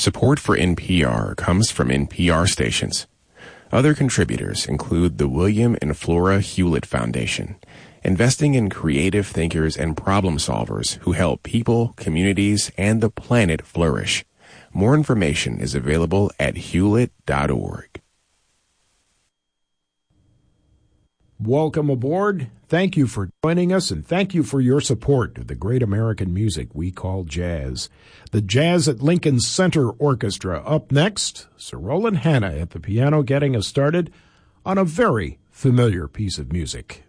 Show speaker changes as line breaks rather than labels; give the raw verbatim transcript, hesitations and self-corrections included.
Support for N P R comes from N P R stations. Other contributors include the William and Flora Hewlett Foundation, investing in creative thinkers and problem solvers who help people, communities, and the planet flourish. More information is available at hewlett dot org.
Welcome aboard. Thank you for joining us, and thank you for your support of the great American music we call jazz. The Jazz at Lincoln Center Orchestra up next. Sir Roland Hanna at the piano getting us started on a very familiar piece of music.